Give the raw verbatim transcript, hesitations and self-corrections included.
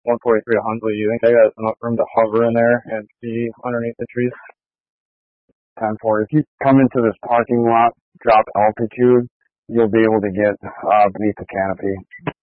one forty-three to Huntley. You think I got enough room to hover in there and see underneath the trees? ten four. If you come into this parking lot, drop altitude, you'll be able to get uh, beneath the canopy.